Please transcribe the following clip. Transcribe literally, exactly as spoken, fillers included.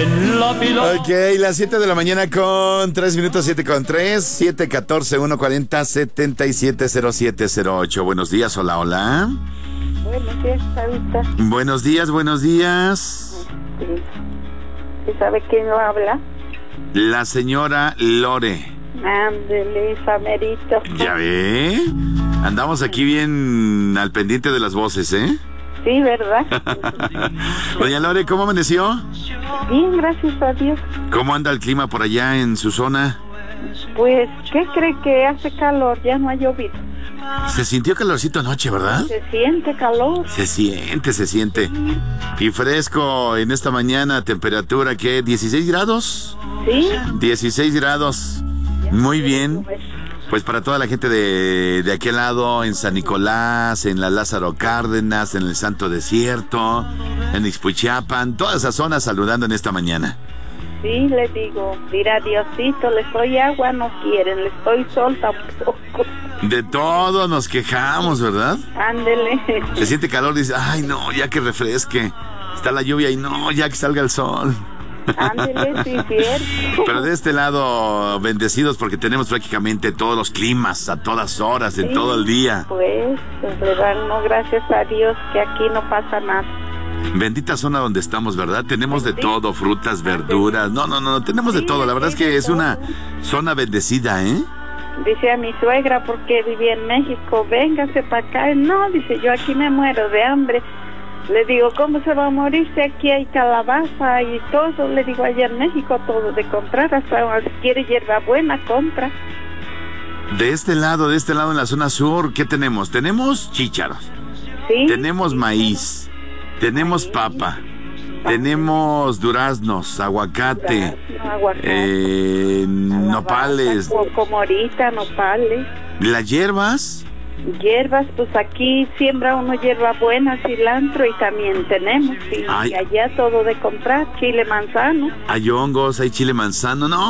en la pila. Ok, las siete de la mañana con tres minutos, siete con tres, siete catorce, uno cuarenta, setenta y siete cero siete cero ocho. Buenos días, hola, hola. Buenos días, Sarita. Buenos días, buenos días. Sí. ¿Sí sabe quién lo habla? La señora Lore. Ándele, esa merito. ¿Ya ve? Andamos aquí bien al pendiente de las voces, ¿eh? Sí, ¿verdad? Doña Lore, ¿cómo amaneció? Bien, gracias a Dios. ¿Cómo anda el clima por allá en su zona? Pues, ¿qué cree que hace calor? Ya no ha llovido. Se sintió calorcito anoche, ¿verdad? Se siente calor. Se siente, se siente. Y fresco en esta mañana, temperatura, ¿qué? ¿dieciséis grados? Sí. dieciséis grados. Muy bien. Pues para toda la gente de, de aquel lado, en San Nicolás, en la Lázaro Cárdenas, en el Santo Desierto, en Ixpuchiapan, todas esas zonas saludando en esta mañana. Sí, le digo, dirá Diosito, les doy agua, no quieren, les doy sol tampoco. De todo nos quejamos, ¿verdad? Ándele. Se siente calor, dice, ay no, ya que refresque. Está la lluvia y no, ya que salga el sol. Ándele, sí, cierto. Pero de este lado, bendecidos porque tenemos prácticamente todos los climas, a todas horas, en Sí, todo el día. Pues, le dan no, gracias a Dios que aquí no pasa nada. Bendita zona donde estamos, ¿verdad? Tenemos de Sí. todo, frutas, verduras. No, no, no, tenemos de Sí, todo. La verdad es aquí que de es una todo. zona bendecida, ¿eh? Dice a mi suegra, porque vivía en México, véngase para acá. No, dice, yo aquí me muero de hambre. Le digo, ¿cómo se va a morir si aquí hay calabaza y todo? Le digo, allá en México todo de comprar, hasta si quiere hierbabuena, compra. De este lado, de este lado en la zona sur, ¿qué tenemos? Tenemos chícharos, ¿Sí? tenemos maíz, tenemos papa, tenemos duraznos, aguacate, Durazno, aguacate, eh, calabaza, nopales, co- Comorita, nopales, las hierbas. hierbas, pues aquí siembra uno hierbabuena, cilantro y también tenemos, y, Ay. y allá todo de comprar, chile manzano. Hay hongos, hay chile manzano, no.